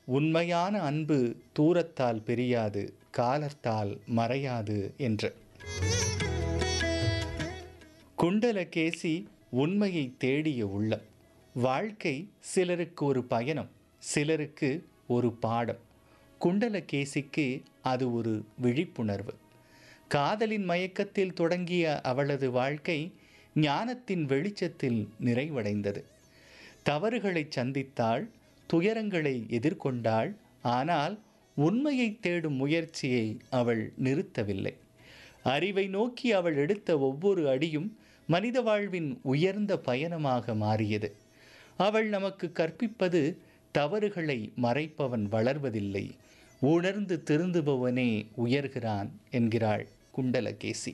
உண்மையான அன்பு தூரத்தால் பிரியாது, காலத்தால் மறையாது என்று. குண்டலகேசி உண்மையை தேடிய உள்ளம். வாழ்க்கை சிலருக்கு ஒரு பயணம், சிலருக்கு ஒரு பாடம். குண்டலகேசிக்கு அது ஒரு விழிப்புணர்வு. காதலின் மயக்கத்தில் தொடங்கிய அவளது வாழ்க்கை ஞானத்தின் வெளிச்சத்தில் நிறைவடைந்தது. தவறுகளை சந்தித்தாள், துயரங்களை எதிர்கொண்டாள். ஆனால் உண்மையை தேடும் முயற்சியை அவள் நிறுத்தவில்லை. அறிவை நோக்கி அவள் எடுத்த ஒவ்வொரு அடியும் மனித வாழ்வின் உயர்ந்த பயணமாக மாறியது. அவள் நமக்கு கற்பிப்பது, தவறுகளை மறைப்பவன் வளர்வதில்லை, உணர்ந்து திருந்துபவனே உயர்கிறான் என்கிறாள் குண்டலகேசி.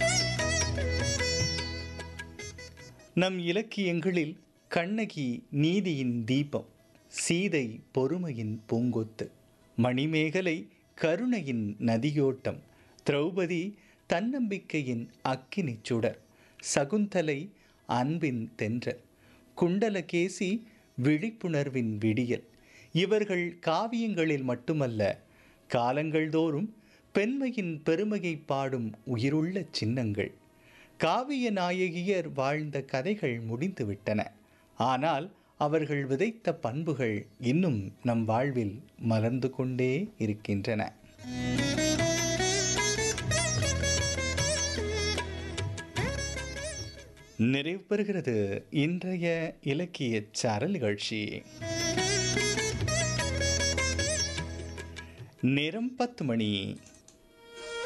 நம் இலக்கியங்களில் கண்ணகி நீதியின் தீபம், சீதை பொறுமையின் பூங்கொத்து, மணிமேகலை கருணையின் நதியோட்டம், திரௌபதி தன்னம்பிக்கையின் அக்கினி சுடர், சகுந்தலை அன்பின் தென்றல், குண்டலகேசி விழிப்புணர்வின் விடியல். இவர்கள் காவியங்களில் மட்டுமல்ல, காலங்கள் தோறும் பெண்மையின் பெருமையை பாடும் உயிருள்ள சின்னங்கள். காவிய நாயகியர் வாழ்ந்த கதைகள் முடிந்துவிட்டன. ஆனால் அவர்கள் விதைத்த பண்புகள் இன்னும் நம் வாழ்வில் மலர்ந்து கொண்டே இருக்கின்றன. நிறைவு பெறுகிறது இன்றைய இலக்கிய சாரல் நிகழ்ச்சி. நேரம் 10 மணி.